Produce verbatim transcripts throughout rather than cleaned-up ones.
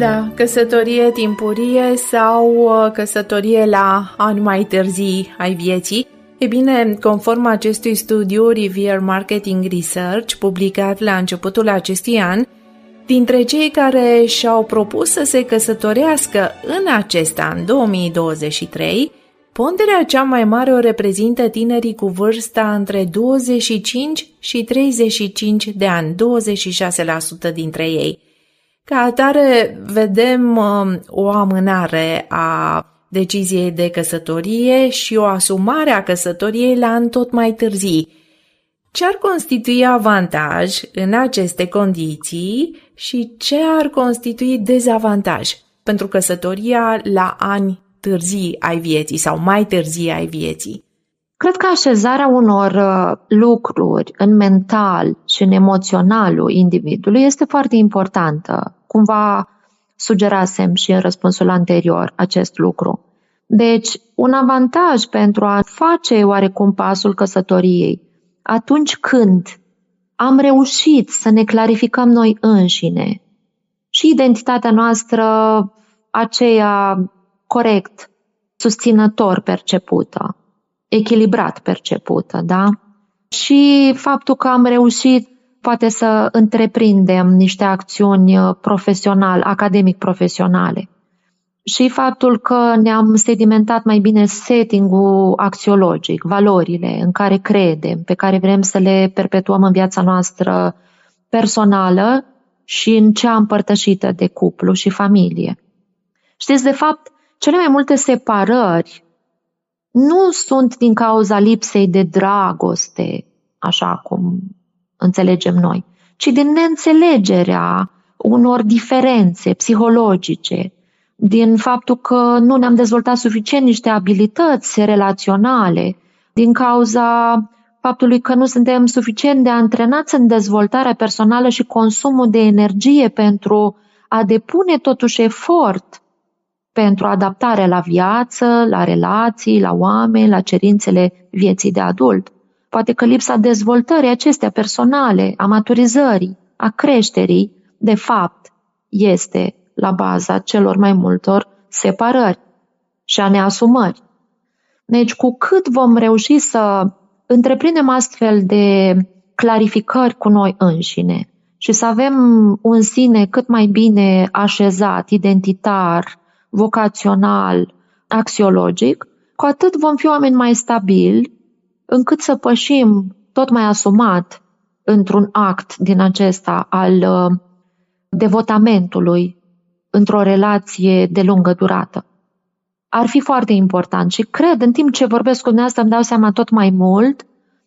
Da, căsătorie timpurie sau căsătorie la ani mai târzii ai vieții. E bine, conform acestui studiu Rivier Marketing Research, publicat la începutul acestui an, dintre cei care și-au propus să se căsătorească în acest an, două mii douăzeci și trei, ponderea cea mai mare o reprezintă tinerii cu vârsta între douăzeci și cinci și treizeci și cinci de ani, douăzeci și șase la sută dintre ei. Ca atare, vedem uh, o amânare a deciziei de căsătorie și o asumare a căsătoriei la ani tot mai târzii. Ce ar constitui avantaj în aceste condiții și ce ar constitui dezavantaj pentru căsătoria la ani târzii ai vieții sau mai târzii ai vieții? Cred că așezarea unor lucruri în mental și în emoționalul individului este foarte importantă. Cumva sugerasem și în răspunsul anterior acest lucru. Deci, un avantaj pentru a face oarecum pasul căsătoriei, atunci când am reușit să ne clarificăm noi înșine și identitatea noastră aceea corect, susținător percepută, echilibrat percepută, da? Și faptul că am reușit poate să întreprindem niște acțiuni profesionale, academic-profesionale. Și faptul că ne-am sedimentat mai bine setting-ul axiologic, valorile în care credem, pe care vrem să le perpetuăm în viața noastră personală și în cea împărtășită de cuplu și familie. Știți, de fapt, cele mai multe separări nu sunt din cauza lipsei de dragoste, așa cum înțelegem noi, ci din neînțelegerea unor diferențe psihologice, din faptul că nu ne-am dezvoltat suficient niște abilități relaționale, din cauza faptului că nu suntem suficient de antrenați în dezvoltarea personală și consumul de energie pentru a depune totuși efort pentru adaptarea la viață, la relații, la oameni, la cerințele vieții de adult. Poate că lipsa dezvoltării acestea personale, a maturizării, a creșterii, de fapt, este la baza celor mai multor separări și a neasumări. Deci, cu cât vom reuși să întreprindem astfel de clarificări cu noi înșine și să avem un sine cât mai bine așezat, identitar, vocațional, axiologic, cu atât vom fi oameni mai stabili, încât să pășim tot mai asumat într-un act din acesta al uh, devotamentului într-o relație de lungă durată. Ar fi foarte important și cred, în timp ce vorbesc cu dumneavoastră, îmi dau seama tot mai mult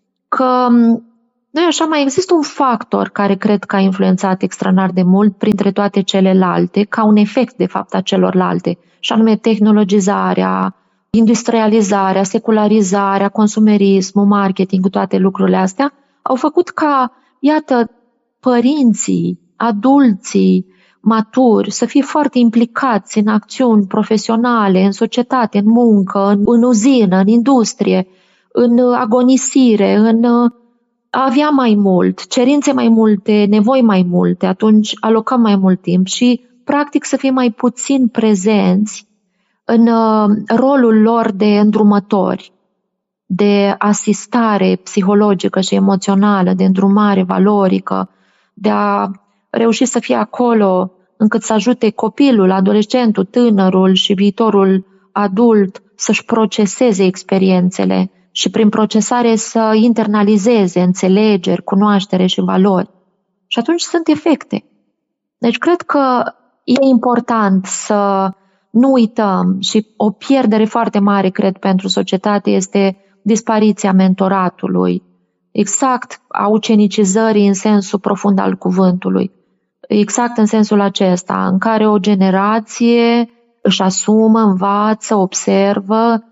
că noi așa mai există un factor care cred că a influențat extraordinar de mult printre toate celelalte, ca un efect de fapt a celorlalte, și anume tehnologizarea, industrializarea, secularizarea, consumerismul, marketingul, toate lucrurile astea, au făcut ca, iată, părinții, adulții, maturi, să fie foarte implicați în acțiuni profesionale, în societate, în muncă, în, în uzină, în industrie, în agonisire, în a avea mai mult, cerințe mai multe, nevoi mai multe, atunci alocăm mai mult timp și, practic, să fie mai puțin prezenți în rolul lor de îndrumători, de asistare psihologică și emoțională, de îndrumare valorică, de a reuși să fie acolo încât să ajute copilul, adolescentul, tânărul și viitorul adult să-și proceseze experiențele și prin procesare să internalizeze înțelegeri, cunoaștere și valori. Și atunci sunt efecte. Deci cred că e important să nu uităm și o pierdere foarte mare, cred, pentru societate este dispariția mentoratului, exact a ucenicizării în sensul profund al cuvântului. Exact în sensul acesta, în care o generație își asumă, învață, observă,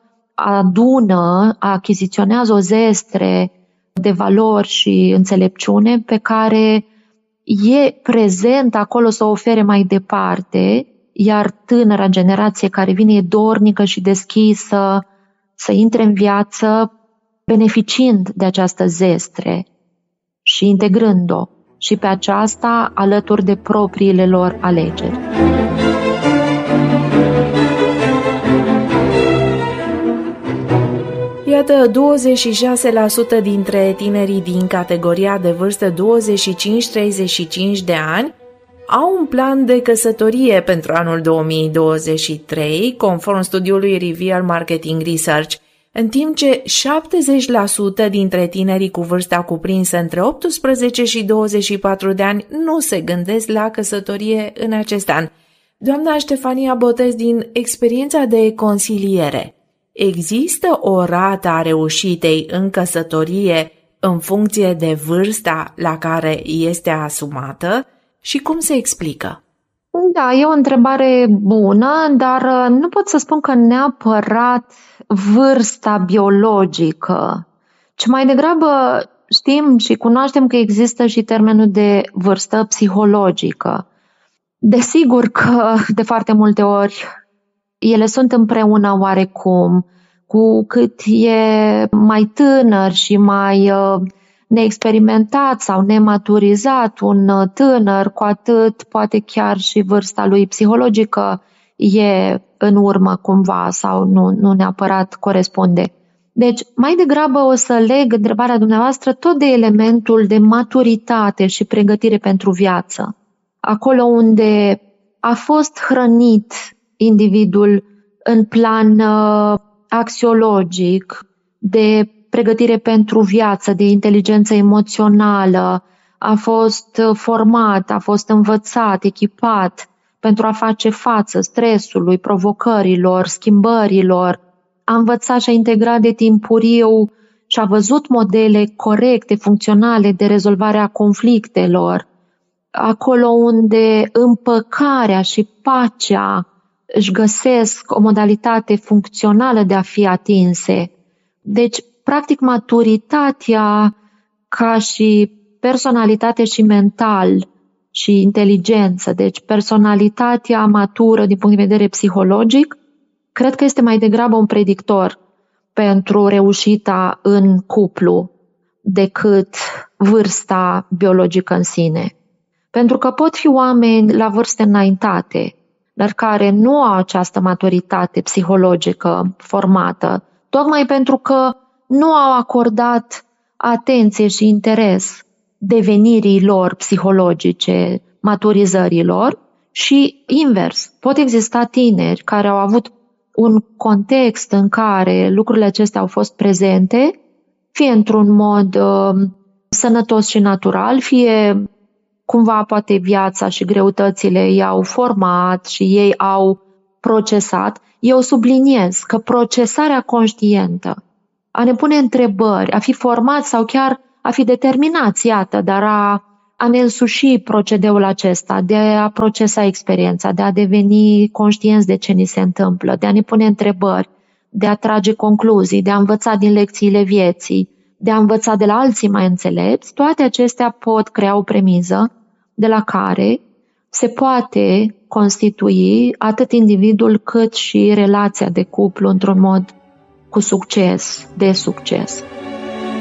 adună, achiziționează o zestre de valori și înțelepciune pe care e prezent acolo să o ofere mai departe, iar tânăra generație care vine e dornică și deschisă să intre în viață beneficiind de această zestre și integrând-o și pe aceasta alături de propriile lor alegeri. Iată, douăzeci și șase la sută dintre tinerii din categoria de vârstă douăzeci și cinci treizeci și cinci de ani au un plan de căsătorie pentru anul două mii douăzeci și trei, conform studiului Rivier Marketing Research, în timp ce șaptezeci la sută dintre tinerii cu vârsta cuprinsă între optsprezece și douăzeci și patru de ani nu se gândesc la căsătorie în acest an. Doamna Ștefania Botez, din experiența de consiliere, există o rată a reușitei în căsătorie în funcție de vârsta la care este asumată și cum se explică? Da, e o întrebare bună, dar nu pot să spun că neapărat vârsta biologică, ci mai degrabă știm și cunoaștem că există și termenul de vârstă psihologică. Desigur că de foarte multe ori ele sunt împreună oarecum, cu cât e mai tânăr și mai uh, neexperimentat sau nematurizat un tânăr, cu atât poate chiar și vârsta lui psihologică e în urmă cumva sau nu, nu neapărat corespunde. Deci, mai degrabă o să leg întrebarea dumneavoastră tot de elementul de maturitate și pregătire pentru viață. Acolo unde a fost hrănit individul în plan uh, axiologic, de pregătire pentru viață, de inteligență emoțională, a fost format, a fost învățat, echipat pentru a face față stresului, provocărilor, schimbărilor, a învățat și a integrat de timpuriu și a văzut modele corecte, funcționale de rezolvare a conflictelor, acolo unde împăcarea și pacea își găsesc o modalitate funcțională de a fi atinse. Deci, practic, maturitatea ca și personalitate și mental și inteligență, deci personalitatea matură din punct de vedere psihologic, cred că este mai degrabă un predictor pentru reușita în cuplu decât vârsta biologică în sine. Pentru că pot fi oameni la vârste înaintate, dar care nu au această maturitate psihologică formată, tocmai pentru că nu au acordat atenție și interes devenirii lor psihologice, maturizării lor, și invers. Pot exista tineri care au avut un context în care lucrurile acestea au fost prezente, fie într-un mod uh, sănătos și natural, fie cumva poate viața și greutățile i-au format și ei au procesat. Eu subliniez că procesarea conștientă, a ne pune întrebări, a fi format sau chiar a fi determinați, iată, dar a, a ne însuși procedeul acesta, de a procesa experiența, de a deveni conștienți de ce ni se întâmplă, de a ne pune întrebări, de a trage concluzii, de a învăța din lecțiile vieții, de a învăța de la alții mai înțelepți, toate acestea pot crea o premiză de la care se poate constitui atât individul cât și relația de cuplu într-un mod cu succes, de succes.